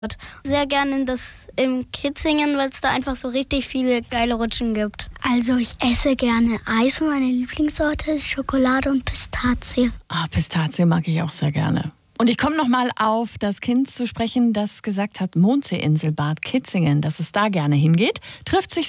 Sehr gerne im Kitzingen, weil es da einfach so richtig viele geile Rutschen gibt. Also ich esse gerne Eis und meine Lieblingssorte ist Schokolade und Pistazie. Pistazie mag ich auch sehr gerne. Und ich komme nochmal auf das Kind zu sprechen, das gesagt hat, Mondseeinsel Bad Kitzingen, dass es da gerne hingeht. Trifft sich